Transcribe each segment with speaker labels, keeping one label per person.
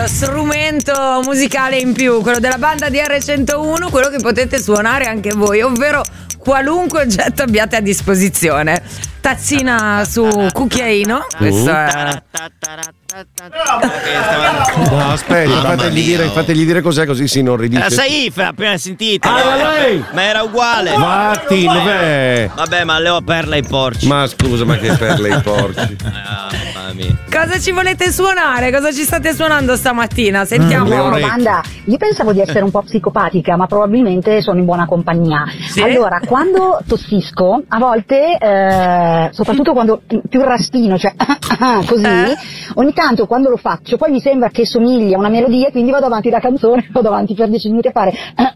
Speaker 1: lo strumento musicale in più, quello della banda DR101, quello che potete suonare anche voi, ovvero qualunque oggetto abbiate a disposizione. Tazzina su cucchiaino, questo è...
Speaker 2: No, aspetta, fategli dire cos'è, così si non ridice.
Speaker 3: La Saif, appena sentito.
Speaker 2: Lei!
Speaker 3: Ma era uguale.
Speaker 2: Vatti,
Speaker 3: vabbè, ma le ho perla i porci.
Speaker 2: Ma scusa, ma che perle i porci.
Speaker 3: Mamma mia.
Speaker 1: Cosa ci volete suonare? Cosa ci state suonando stamattina? Sentiamo.
Speaker 4: Domanda, io pensavo di essere un po' psicopatica, ma probabilmente sono in buona compagnia.
Speaker 1: Sì?
Speaker 4: Allora, quando tossisco, a volte, soprattutto quando più raspino, cioè così, ogni tanto quando lo faccio, poi mi sembra che somiglia a una melodia, quindi vado avanti da canzone, vado avanti per 10 minuti a fare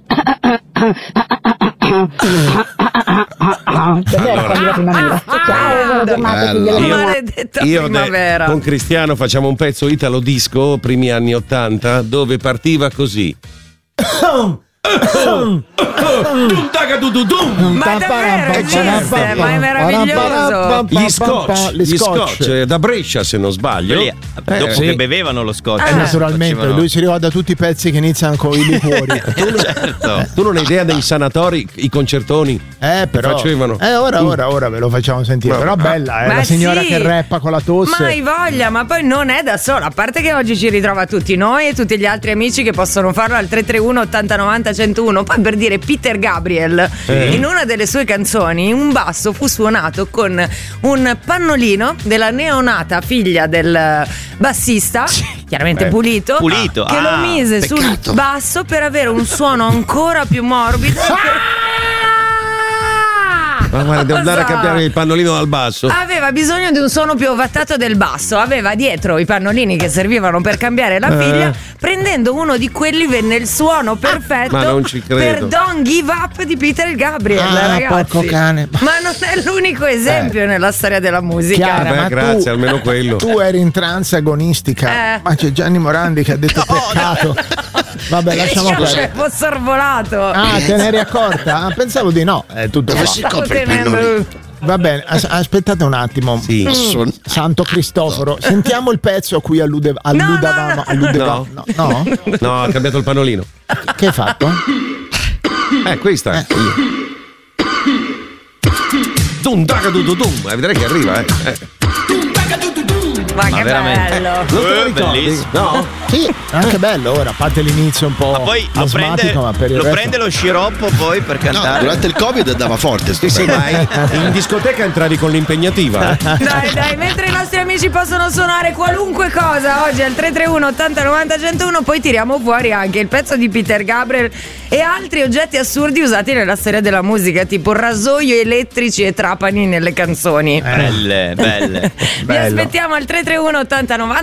Speaker 2: Io con Cristiano facciamo un pezzo italo disco primi anni 80 dove partiva così.
Speaker 1: Ma davvero esiste, ma è meraviglioso.
Speaker 2: Gli scotch da Brescia, se non sbaglio.
Speaker 3: Dopo che bevevano lo scotch.
Speaker 5: Naturalmente,
Speaker 3: facevano...
Speaker 5: lui si ricorda tutti i pezzi che iniziano con i liquori.
Speaker 3: Certo.
Speaker 2: Tu non hai idea dei sanatori, i concertoni
Speaker 5: però
Speaker 2: facevano?
Speaker 5: Ora ve lo facciamo sentire. Però bella,
Speaker 1: Ma
Speaker 5: la signora
Speaker 1: sì,
Speaker 5: che rappa con la tosse.
Speaker 1: Ma hai voglia, ma poi non è da sola. A parte che oggi ci ritrova tutti noi e tutti gli altri amici che possono farlo al 331 80 90 101. Poi per dire Peter Gabriel, in una delle sue canzoni un basso fu suonato con un pannolino della neonata figlia del bassista, chiaramente pulito, che lo mise sul basso per avere un suono ancora più morbido.
Speaker 2: Ma guarda, devo andare a cambiare il pannolino dal basso.
Speaker 1: Aveva bisogno di un suono più ovattato del basso. Aveva dietro i pannolini che servivano per cambiare la figlia. Prendendo uno di quelli venne il suono perfetto
Speaker 2: ma non ci credo.
Speaker 1: per Don't Give Up di Peter Gabriel, ragazzi.
Speaker 5: Porco cane.
Speaker 1: Ma non è l'unico esempio nella storia della musica.
Speaker 5: Chiara, ma
Speaker 2: grazie, almeno quello.
Speaker 5: Tu eri in trance agonistica, ma c'è Gianni Morandi che ha detto peccato. Vabbè, lasciamo perdere.
Speaker 1: Ho sorvolato.
Speaker 5: Ah, te ne eri accorta? Pensavo di no. È tutto Va bene, aspettate un attimo.
Speaker 2: Sì.
Speaker 5: Santo Cristoforo, sentiamo il pezzo a cui alludavamo. No?
Speaker 2: No, ha cambiato il pannolino.
Speaker 5: Che hai fatto?
Speaker 2: Questa. Vedrai che arriva,
Speaker 1: Ma che
Speaker 3: veramente
Speaker 1: bello.
Speaker 2: Non te lo ricordi?
Speaker 3: Bellissimo.
Speaker 2: No?
Speaker 5: Sì, anche bello ora, a parte l'inizio un po'.
Speaker 3: Ma poi
Speaker 5: asmatico, ma per il resto...
Speaker 3: prende lo sciroppo poi per cantare.
Speaker 6: No, durante il Covid andava forte.
Speaker 2: Sì, vai. In discoteca entravi con l'impegnativa.
Speaker 1: Dai, mentre i nostri amici possono suonare qualunque cosa oggi al 331 80 90 101, poi tiriamo fuori anche il pezzo di Peter Gabriel e altri oggetti assurdi usati nella storia della musica, tipo rasoio elettrici e trapani nelle canzoni.
Speaker 3: Belle.
Speaker 1: Vi aspettiamo al 331 80 90